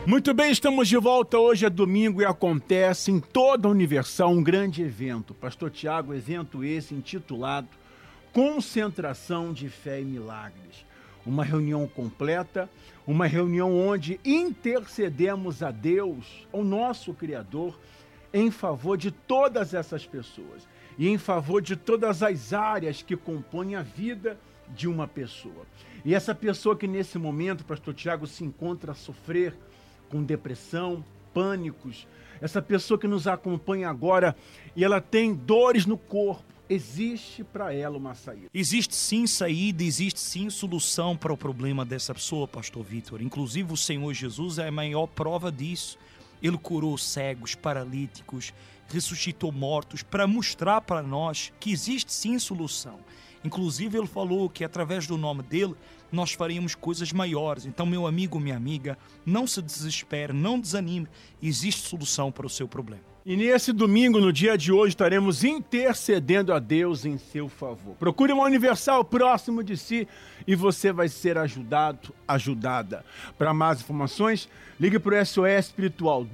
Muito bem, estamos de volta. Hoje é domingo e acontece em toda a Universal um grande evento. Pastor Tiago, evento esse intitulado Concentração de Fé e Milagres. Uma reunião completa, uma reunião onde intercedemos a Deus, o nosso Criador, em favor de todas essas pessoas e em favor de todas as áreas que compõem a vida de uma pessoa. E essa pessoa que nesse momento, Pastor Tiago, se encontra a sofrer com depressão, pânicos, essa pessoa que nos acompanha agora e ela tem dores no corpo, existe para ela uma saída. Existe sim saída, existe sim solução para o problema dessa pessoa, Pastor Vitor. Inclusive o Senhor Jesus é a maior prova disso. Ele curou cegos, paralíticos, ressuscitou mortos para mostrar para nós que existe sim solução. Inclusive ele falou que através do nome dele nós faríamos coisas maiores. Então, meu amigo, minha amiga, não se desespere, não desanime. Existe solução para o seu problema. E nesse domingo, no dia de hoje, estaremos intercedendo a Deus em seu favor. Procure uma Universal próximo de si e você vai ser ajudado, ajudada. Para mais informações, ligue para o SOS Espiritual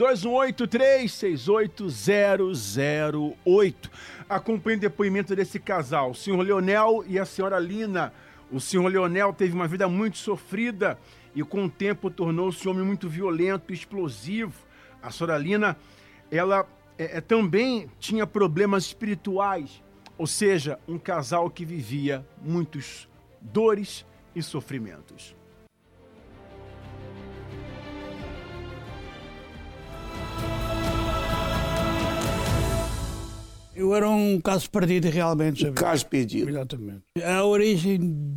218-368-008. Acompanhe o depoimento desse casal, o senhor Leonel e a senhora Lina. O senhor Leonel teve uma vida muito sofrida e com o tempo tornou-se um homem muito violento e explosivo. A senhora Lina, ela também tinha problemas espirituais, ou seja, um casal que vivia muitas dores e sofrimentos. Eu era um caso perdido realmente. Um caso perdido. Exatamente. A origem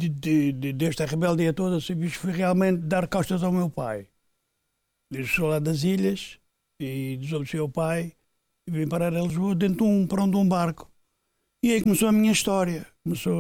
desta rebeldia toda foi realmente dar costas ao meu pai. Eu sou lá das ilhas e desobedeci ao pai e vim parar a Lisboa dentro de um barco. E aí começou a minha história. Começou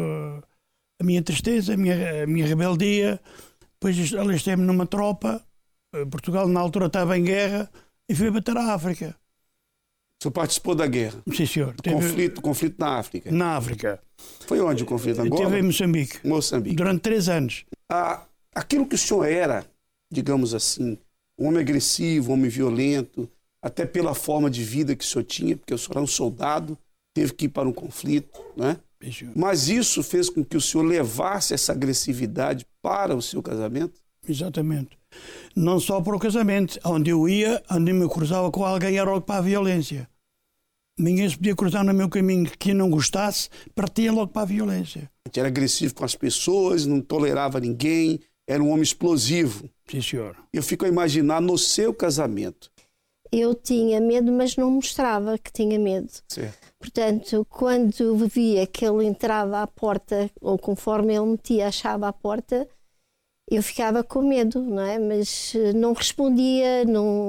a minha tristeza, a minha rebeldia. Depois alistei-me numa tropa. Portugal na altura estava em guerra e fui bater a África. O senhor participou da guerra? Sim, senhor. Conflito na África? Na África. Foi onde o conflito? Angola? Teve em Moçambique. Moçambique. Durante 3 anos. Aquilo que o senhor era, digamos assim, um homem agressivo, um homem violento, até pela forma de vida que o senhor tinha, porque o senhor era um soldado, teve que ir para um conflito, né? Mas isso fez com que o senhor levasse essa agressividade para o seu casamento? Exatamente. Não só para o casamento. Onde eu ia, onde eu me cruzava com alguém, era logo para a violência. Ninguém se podia cruzar no meu caminho que não gostasse, partia logo para a violência. Era agressivo com as pessoas, não tolerava ninguém, era um homem explosivo. Sim, senhor. Eu fico a imaginar no seu casamento. Eu tinha medo, mas não mostrava que tinha medo. Certo. Portanto, quando via que ele entrava à porta, ou conforme ele metia a chave à porta, eu ficava com medo, não é? Mas não respondia,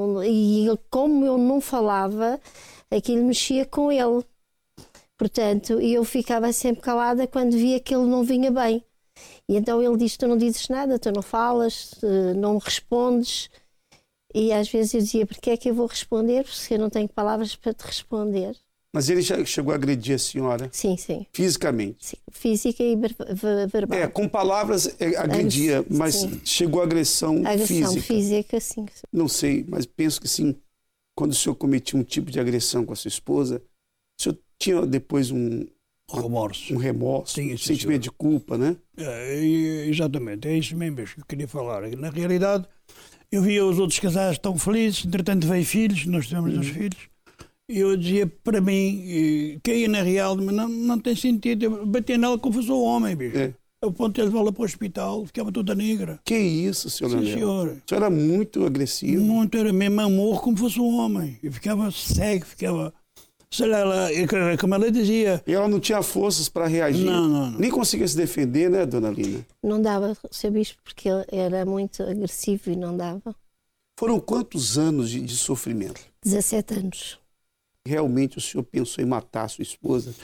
e como eu não falava, aquilo mexia com ele. Portanto, eu ficava sempre calada quando via que ele não vinha bem. E então ele disse: tu não dizes nada, tu não falas, não respondes. E às vezes eu dizia: porque é que eu vou responder? Porque eu não tenho palavras para te responder. Mas ele já chegou a agredir a senhora? Sim, sim. Fisicamente? Sim, física e verbal. Com palavras agredia, mas sim. Chegou a agressão física? Agressão física, sim. Não sei, mas penso que sim. Quando o senhor cometia um tipo de agressão com a sua esposa, o senhor tinha depois um remorso, sim, um sentimento de culpa, né? Exatamente, é isso mesmo que eu queria falar. Na realidade, eu via os outros casais tão felizes, entretanto veio filhos, nós tivemos 2 filhos, e eu dizia para mim, caía na real, mas não tem sentido, eu batia nela como fosse um homem, bicho. Eu pontei levá-la para o hospital, ficava toda negra. Que isso, senhor Leonel? Sim, senhor. O senhor era muito agressivo? Muito, era mesmo amor como fosse um homem. Eu ficava cego, sei lá, como ela dizia. E ela não tinha forças para reagir? Não. Nem conseguia se defender, né, dona Lina? Não dava, seu bispo, porque ele era muito agressivo e não dava. Foram quantos anos de sofrimento? 17 anos. Realmente o senhor pensou em matar a sua esposa?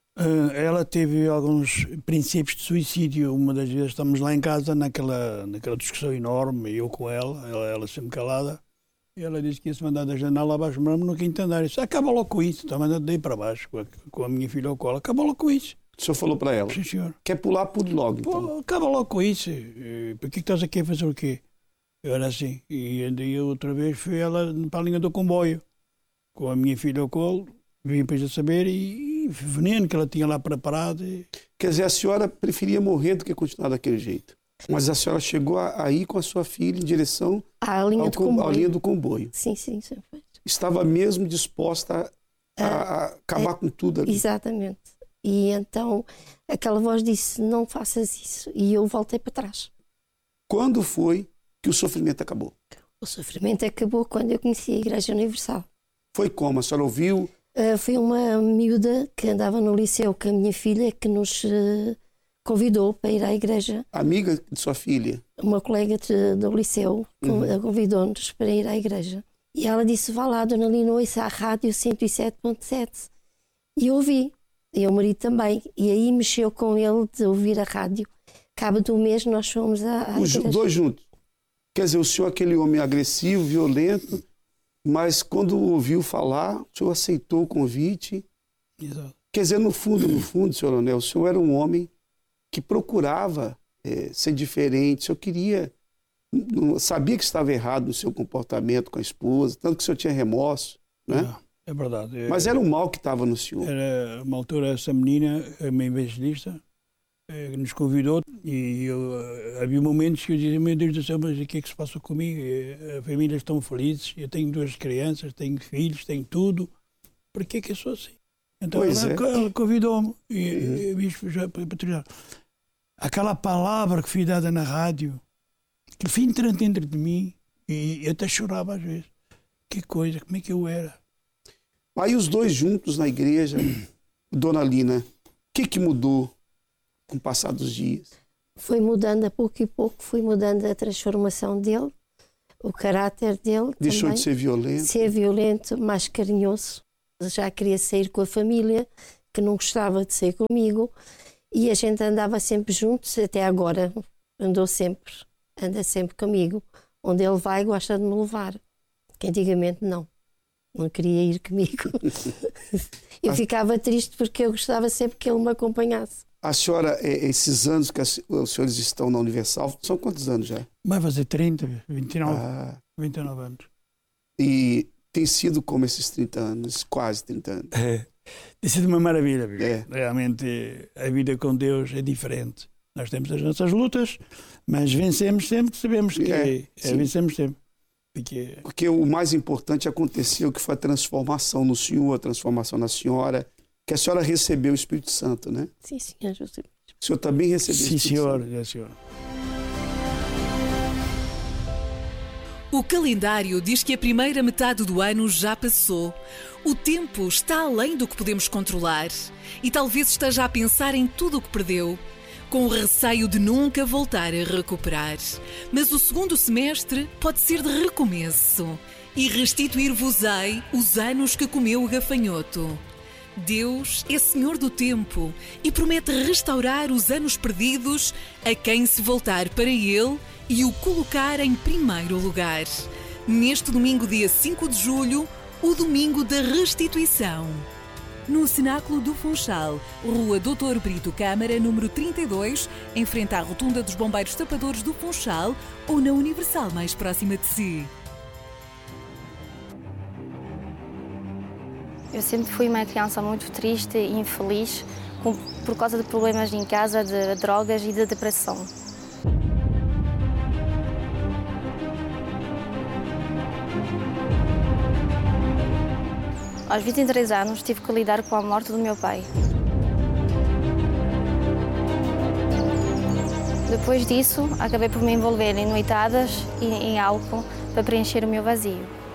Ela teve alguns princípios de suicídio. Uma das vezes estamos lá em casa naquela discussão enorme, eu com ela sempre calada, e ela disse que ia se mandar da janela abaixo no quinto andar. Eu disse: acaba logo com isso, está mandando daí para baixo com a minha filha ao colo, acaba logo com isso. O senhor falou para ela? Sim, senhor. Quer pular, pule logo, então. Acaba logo com isso. Por que estás aqui a fazer o quê? Eu era assim. E andei outra vez, fui ela para a linha do comboio, com a minha filha ao colo, vim depois a saber, e veneno que ela tinha lá preparado. Quer dizer, a senhora preferia morrer do que continuar daquele jeito. Mas a senhora chegou a ir com a sua filha em direção À linha do comboio. à linha do comboio. Sim, sim, sim. Estava mesmo disposta a acabar com tudo ali. Exatamente. E então aquela voz disse, não faças isso. E eu voltei para trás. Quando foi que o sofrimento acabou? O sofrimento acabou quando eu conheci a Igreja Universal. Foi como? A senhora ouviu? Foi uma miúda que andava no liceu com a minha filha que nos convidou para ir à igreja. Amiga de sua filha? Uma colega do liceu convidou-nos para ir à igreja. E ela disse, vá lá, Dona Lina, ouça a rádio 107.7. E eu ouvi. E o marido também. E aí mexeu com ele de ouvir a rádio. Cabo do mês nós fomos à igreja. Os dois juntos? Quer dizer, o senhor é aquele homem agressivo, violento, mas quando ouviu falar, o senhor aceitou o convite. Exato. Quer dizer, no fundo, senhor Leonel, o senhor era um homem que procurava ser diferente, o senhor queria, sabia que estava errado no seu comportamento com a esposa, tanto que o senhor tinha remorso, né? É verdade. Mas era o mal que estava no senhor. Era uma altura, essa menina, uma evangelista, nos convidou e havia momentos que eu dizia, meu Deus do céu, mas o que é que se passa comigo? As famílias estão felizes, eu tenho 2 crianças, tenho filhos, tenho tudo, por que é que eu sou assim? Então ela convidou-me e bispo, já para terminar. Aquela palavra que foi dada na rádio, que foi entrando dentro de mim e eu até chorava às vezes. Que coisa, como é que eu era? Aí os dois juntos na igreja, Dona Lina, o que mudou com o passar dos dias? Foi mudando a pouco e pouco, foi mudando a transformação dele, o caráter dele. Deixou também. de ser violento? Ser violento, mais carinhoso. Já queria sair com a família, que não gostava de sair comigo. E a gente andava sempre juntos, até agora. Anda sempre comigo. Onde ele vai, gosta de me levar. Que antigamente não queria ir comigo. Eu ficava triste porque eu gostava sempre que ele me acompanhasse. A senhora, esses anos que os senhores estão na Universal, são quantos anos já? Vai fazer 30, 29 anos. E tem sido como esses 30 anos, quase 30 anos? Tem sido uma maravilha. Realmente a vida com Deus é diferente. Nós temos as nossas lutas, mas vencemos sempre, sabemos que vencemos sempre. Porque o mais importante aconteceu, que foi a transformação no senhor, a transformação na senhora, que a senhora recebeu o Espírito Santo, né? Sim, senhor. O senhor também recebeu o Espírito Santo? Sim, senhor. O calendário diz que a primeira metade do ano já passou. O tempo está além do que podemos controlar e talvez esteja a pensar em tudo o que perdeu, com o receio de nunca voltar a recuperar. Mas o segundo semestre pode ser de recomeço e restituir-vos-ei os anos que comeu o gafanhoto. Deus é Senhor do tempo e promete restaurar os anos perdidos a quem se voltar para Ele e o colocar em primeiro lugar. Neste domingo, dia 5 de julho, o domingo da restituição. No Cenáculo do Funchal, Rua Doutor Brito Câmara, número 32, em frente à Rotunda dos Bombeiros Tapadores do Funchal ou na Universal mais próxima de si. Eu sempre fui uma criança muito triste e infeliz por causa de problemas em casa, de drogas e de depressão. Aos 23 anos, tive que lidar com a morte do meu pai. Depois disso, acabei por me envolver em noitadas e em álcool para preencher o meu vazio.